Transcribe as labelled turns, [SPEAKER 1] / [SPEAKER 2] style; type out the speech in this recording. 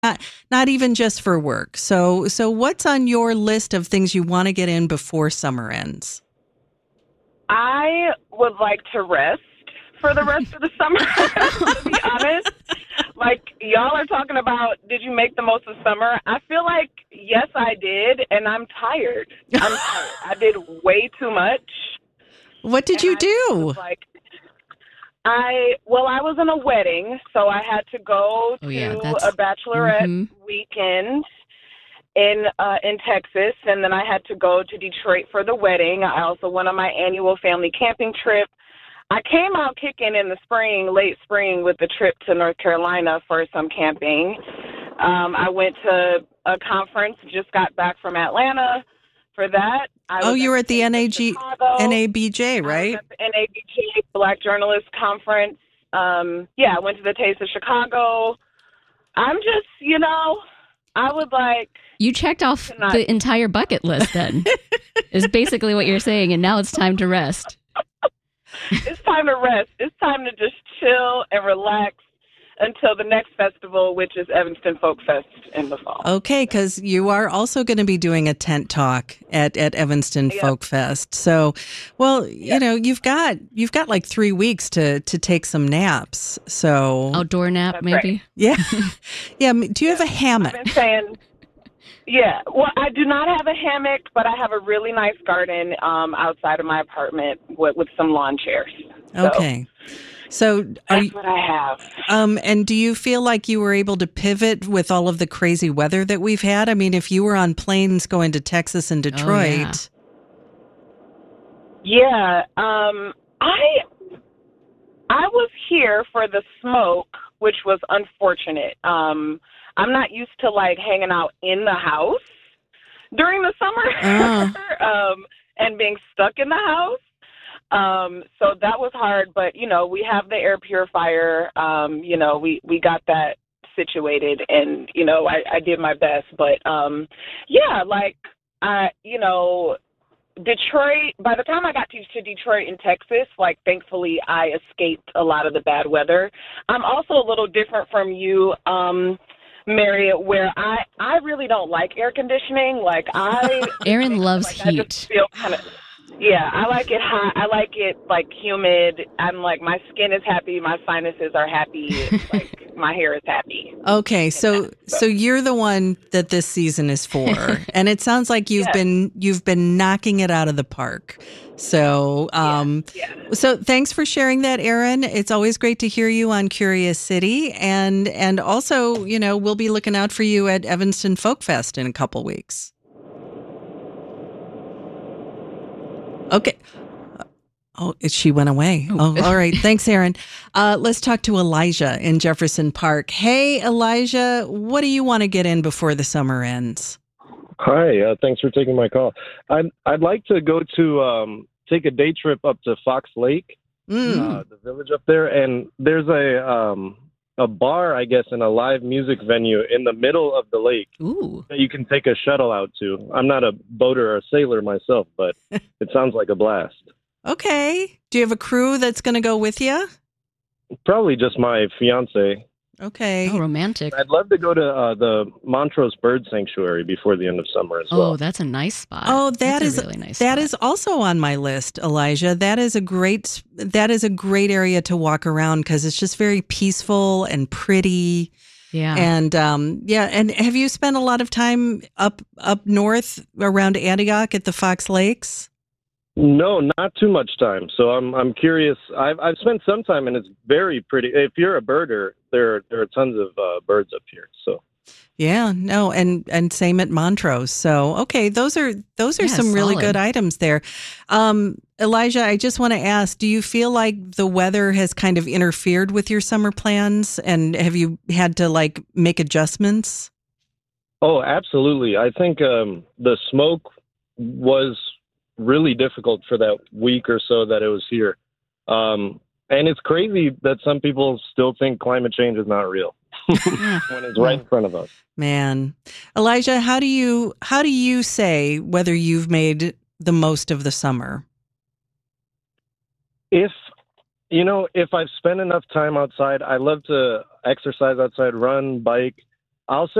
[SPEAKER 1] not even just for work. So what's on your list of things you want to get in before summer ends?
[SPEAKER 2] I would like to rest for the rest of the summer, to be honest. Like, y'all are talking about, did you make the most of summer? I feel like, yes, I did, and I'm tired. I'm tired. I did way too much.
[SPEAKER 1] What did you
[SPEAKER 2] Was
[SPEAKER 1] do?
[SPEAKER 2] like, I was in a wedding, so I had to go
[SPEAKER 3] Oh yeah,
[SPEAKER 2] to a
[SPEAKER 3] that's.
[SPEAKER 2] bachelorette
[SPEAKER 3] Mm-hmm.
[SPEAKER 2] weekend in Texas, and then I had to go to Detroit for the wedding. I also went on my annual family camping trip. I came out kicking in the spring, late spring, with the trip to North Carolina for some camping. I went to a conference, just got back from Atlanta for that. I
[SPEAKER 1] Oh,
[SPEAKER 2] was
[SPEAKER 1] you
[SPEAKER 2] at
[SPEAKER 1] were
[SPEAKER 2] the
[SPEAKER 1] at the
[SPEAKER 2] Taste of Chicago.
[SPEAKER 1] NABJ,
[SPEAKER 2] I was
[SPEAKER 1] right?
[SPEAKER 2] at the NABJ Black Journalist Conference. I went to the Taste of Chicago. I'm just, I would like
[SPEAKER 3] You checked off
[SPEAKER 2] to not.
[SPEAKER 3] the entire bucket list then, is basically what you're saying, and now it's time to rest.
[SPEAKER 2] It's time to rest. It's time to just chill and relax until the next festival, which is Evanston Folk Fest in the fall.
[SPEAKER 1] Okay, because you are also going to be doing a tent talk at Evanston
[SPEAKER 2] Yep.
[SPEAKER 1] Folk Fest. So, well,
[SPEAKER 2] Yep.
[SPEAKER 1] you've got like 3 weeks to take some naps. So,
[SPEAKER 3] Outdoor nap,
[SPEAKER 2] That's
[SPEAKER 3] maybe?
[SPEAKER 2] right.
[SPEAKER 1] yeah, yeah. Do you have a hammock?
[SPEAKER 2] I've been saying, yeah. Well, I do not have a hammock, but I have a really nice garden outside of my apartment with some lawn chairs. So
[SPEAKER 1] Okay. So,
[SPEAKER 2] that's what I have.
[SPEAKER 1] and do you feel like you were able to pivot with all of the crazy weather that we've had? I mean, if you were on planes going to Texas and Detroit.
[SPEAKER 2] Yeah. I was here for the smoke, which was unfortunate. I'm not used to like hanging out in the house during the summer and being stuck in the house. So that was hard, but we have the air purifier. We got that situated, and I did my best. But Detroit. By the time I got to Detroit in Texas, like thankfully I escaped a lot of the bad weather. I'm also a little different from you, Marriott, where I really don't like air conditioning. Like
[SPEAKER 3] Aaron loves
[SPEAKER 2] like
[SPEAKER 3] heat.
[SPEAKER 2] I just feel kind of. Yeah, I like it hot. I like it like humid. I'm like my skin is happy, my sinuses are happy, like my hair is happy.
[SPEAKER 1] Okay, so you're the one that this season is for, and it sounds like you've been knocking it out of the park. So, so thanks for sharing that, Erin. It's always great to hear you on Curious City, and also, we'll be looking out for you at Evanston Folk Fest in a couple weeks. Okay. Oh, she went away. Oh, all right. Thanks, Erin. Let's talk to Elijah in Jefferson Park. Hey, Elijah, what do you want to get in before the summer ends?
[SPEAKER 4] Hi, thanks for taking my call. I'd like to go to take a day trip up to Fox Lake, the village up there, and there's a bar, I guess, and a live music venue in the middle of the lake that you can take a shuttle out to. I'm not a boater or a sailor myself, but it sounds like a blast.
[SPEAKER 1] Okay. Do you have a crew that's going to go with you?
[SPEAKER 4] Probably just my fiance.
[SPEAKER 1] Okay.
[SPEAKER 3] Oh, romantic.
[SPEAKER 4] I'd love to go to the Montrose Bird Sanctuary before the end of summer as well.
[SPEAKER 3] Oh, that's a nice spot.
[SPEAKER 1] Oh,
[SPEAKER 3] that's a really nice
[SPEAKER 1] that
[SPEAKER 3] spot.
[SPEAKER 1] is also on my list, Elijah. That is a great area to walk around because it's just very peaceful and pretty.
[SPEAKER 3] Yeah.
[SPEAKER 1] And and have you spent a lot of time up north around Antioch at the Fox Lakes?
[SPEAKER 4] No, not too much time. So I'm curious. I've spent some time, and it's very pretty. If you're a birder, there are tons of birds up here. So
[SPEAKER 1] yeah, no, and same at Montrose. So okay, those are some really good items there. Elijah, I just want to ask: do you feel like the weather has kind of interfered with your summer plans, and have you had to like make adjustments?
[SPEAKER 4] Oh, absolutely. I think the smoke was really difficult for that week or so that it was here. And it's crazy that some people still think climate change is not real when it's right in front of us.
[SPEAKER 1] Man, Elijah, how do you say whether you've made the most of the summer?
[SPEAKER 4] If I've spent enough time outside, I love to exercise outside, run, bike. I'll say